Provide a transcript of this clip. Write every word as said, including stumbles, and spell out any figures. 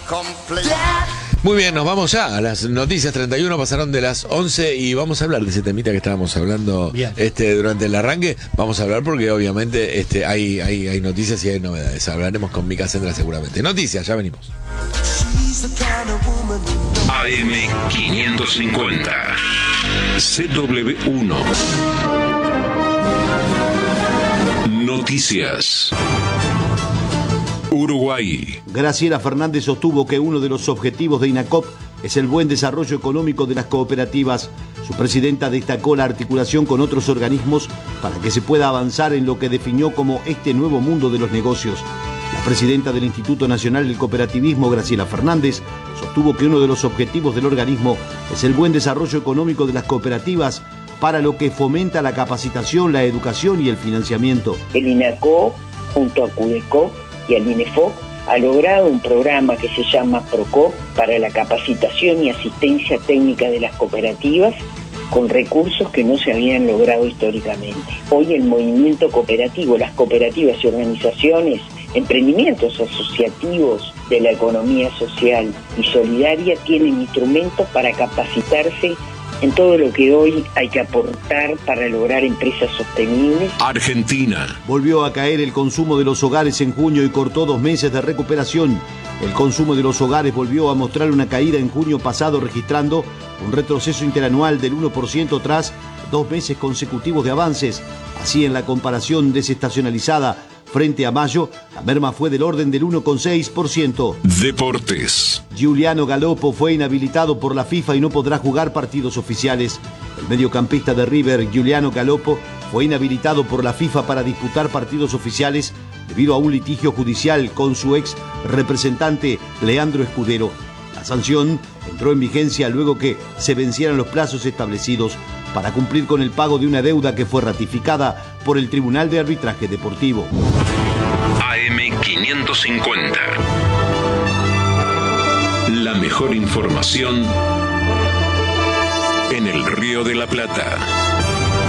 Muy bien, nos vamos ya a las noticias. Treinta y uno pasaron de las once y vamos a hablar de ese temita que estábamos hablando este durante el arranque. Vamos a hablar porque obviamente este hay, hay, hay noticias y hay novedades. Hablaremos con Mika Sendra seguramente. Noticias, ya venimos. A M quinientos cincuenta C W uno Noticias. Uruguay. Graciela Fernández sostuvo que uno de los objetivos de INACOP es el buen desarrollo económico de las cooperativas. Su presidenta destacó la articulación con otros organismos para que se pueda avanzar en lo que definió como este nuevo mundo de los negocios. La presidenta del Instituto Nacional del Cooperativismo, Graciela Fernández, sostuvo que uno de los objetivos del organismo es el buen desarrollo económico de las cooperativas, para lo que fomenta la capacitación, la educación y el financiamiento. El INACOP, junto a CUDECOP y al INEFOC, ha logrado un programa que se llama PROCOP para la capacitación y asistencia técnica de las cooperativas con recursos que no se habían logrado históricamente. Hoy el movimiento cooperativo, las cooperativas y organizaciones, emprendimientos asociativos de la economía social y solidaria tienen instrumentos para capacitarse en todo lo que hoy hay que aportar para lograr empresas sostenibles. Argentina. Volvió a caer el consumo de los hogares en junio y cortó dos meses de recuperación. El consumo de los hogares volvió a mostrar una caída en junio pasado, registrando un retroceso interanual del uno por ciento tras dos meses consecutivos de avances. Así, en la comparación desestacionalizada frente a mayo, la merma fue del orden del uno coma seis por ciento. Deportes. Giuliano Galoppo fue inhabilitado por la FIFA y no podrá jugar partidos oficiales. El mediocampista de River, Giuliano Galoppo, fue inhabilitado por la FIFA para disputar partidos oficiales debido a un litigio judicial con su ex representante Leandro Escudero. La sanción entró en vigencia luego que se vencieran los plazos establecidos para cumplir con el pago de una deuda que fue ratificada por el Tribunal de Arbitraje Deportivo. A M quinientos cincuenta. La mejor información en el Río de la Plata.